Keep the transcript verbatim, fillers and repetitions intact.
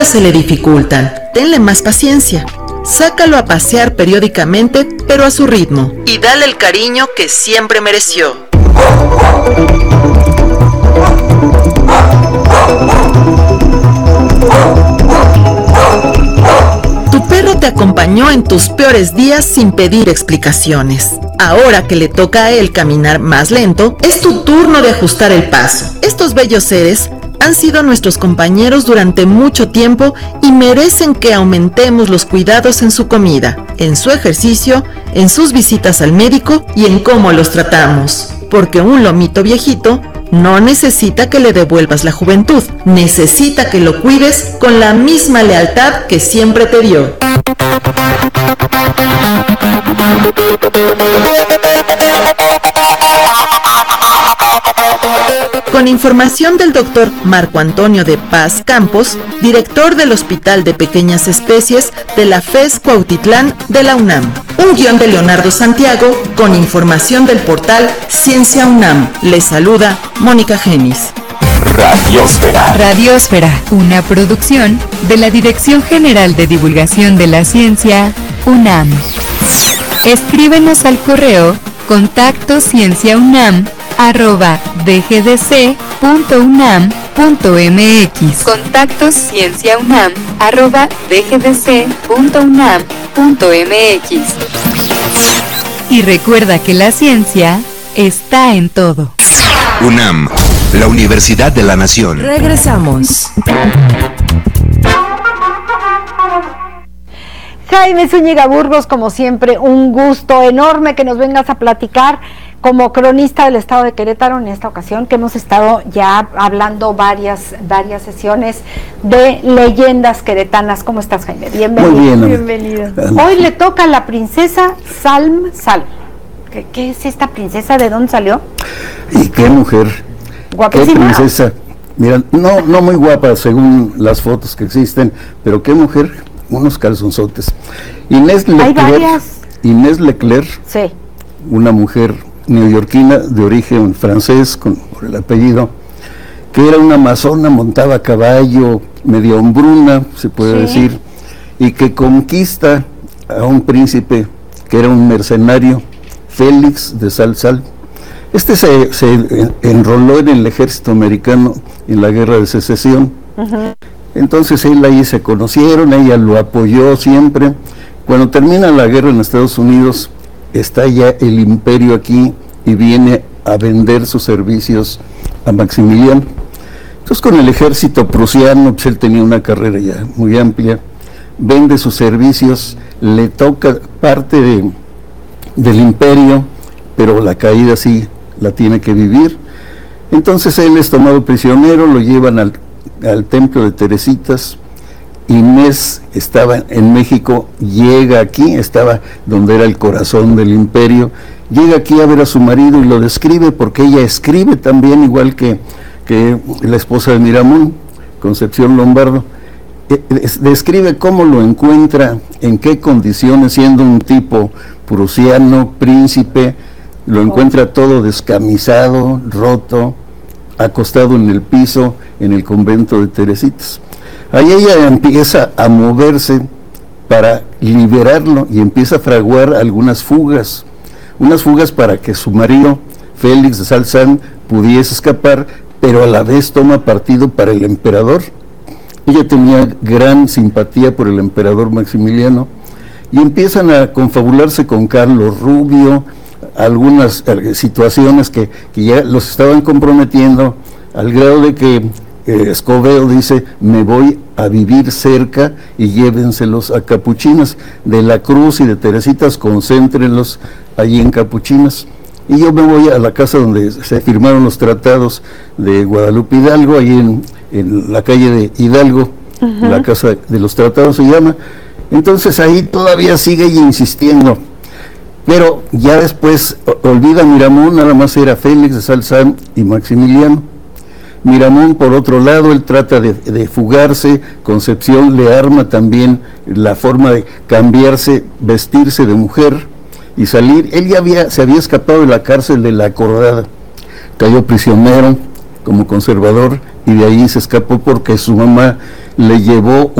se le dificultan. Tenle más paciencia. Sácalo a pasear periódicamente, pero a su ritmo. Y dale el cariño que siempre mereció. Tu perro te acompañó en tus peores días sin pedir explicaciones. Ahora que le toca a él caminar más lento, es tu turno de ajustar el paso. Estos bellos seres han sido nuestros compañeros durante mucho tiempo y merecen que aumentemos los cuidados en su comida, en su ejercicio, en sus visitas al médico y en cómo los tratamos. Porque un lomito viejito no necesita que le devuelvas la juventud, necesita que lo cuides con la misma lealtad que siempre te dio. Con información del doctor Marco Antonio de Paz Campos, director del Hospital de Pequeñas Especies de la FES Cuautitlán de la UNAM. Un guión de Leonardo Santiago con información del portal Ciencia UNAM. Les saluda Mónica Genis. Radiosfera. Radiosfera, una producción de la Dirección General de Divulgación de la Ciencia, UNAM. Escríbenos al correo contacto cienciaunam arroba dgdc punto unam punto mx. Contacto cienciaunam arroba dgdc punto unam punto mx. Y recuerda que la ciencia está en todo. UNAM, la Universidad de la Nación. Regresamos. Jaime Zúñiga Burgos, como siempre, un gusto enorme que nos vengas a platicar como cronista del estado de Querétaro en esta ocasión, que hemos estado ya hablando varias varias sesiones de leyendas queretanas. ¿Cómo estás, Jaime? Bienvenido. Muy bien. Bienvenido. Hoy le toca a la princesa Salm Salm. ¿Qué, ¿Qué es esta princesa? ¿De dónde salió? Y qué mujer. Guapísima. Qué princesa. Mira, no, no muy guapa según las fotos que existen, pero qué mujer. Unos calzonzotes. Inés Leclerc, Inés Leclerc, sí. Una mujer neoyorquina de origen francés, con, por el apellido, que era una amazona, montaba a caballo, medio hombruna, se puede sí. decir, y que conquista a un príncipe que era un mercenario, Félix de Salsal. Este se, se enroló en el ejército americano en la Guerra de Secesión. Uh-huh. Entonces él ahí se conocieron, ella lo apoyó siempre. Cuando termina la guerra en Estados Unidos, está ya el imperio aquí y viene a vender sus servicios a Maximiliano. Entonces con el ejército prusiano, pues él tenía una carrera ya muy amplia, vende sus servicios, le toca parte de, del imperio, pero la caída sí la tiene que vivir. Entonces él es tomado prisionero, lo llevan al al templo de Teresitas. Inés estaba en México, llega aquí, estaba donde era el corazón del imperio, llega aquí a ver a su marido y lo describe porque ella escribe también, igual que, que la esposa de Miramón, Concepción Lombardo, eh, describe cómo lo encuentra, en qué condiciones, siendo un tipo prusiano, príncipe, lo encuentra todo descamisado, roto, acostado en el piso en el convento de Teresitas. Ahí ella empieza a moverse para liberarlo y empieza a fraguar algunas fugas, unas fugas para que su marido, Félix de Salzán, pudiese escapar, pero a la vez toma partido para el emperador. Ella tenía gran simpatía por el emperador Maximiliano y empiezan a confabularse con Carlos Rubio, algunas eh, situaciones que, que ya los estaban comprometiendo, al grado de que eh, Escobedo dice, me voy a vivir cerca y llévenselos a Capuchinas, de la Cruz y de Teresitas, concéntrenlos allí en Capuchinas, y yo me voy a la casa donde se firmaron los tratados de Guadalupe Hidalgo, ahí en, en la calle de Hidalgo, uh-huh. La casa de los tratados se llama. Entonces ahí todavía sigue ella insistiendo, pero ya después olvida Miramón, nada más era Félix de Salzán y Maximiliano. Miramón, por otro lado, él trata de, de fugarse, Concepción le arma también la forma de cambiarse, vestirse de mujer y salir. Él ya había, se había escapado de la cárcel de la Acordada, cayó prisionero como conservador y de ahí se escapó porque su mamá le llevó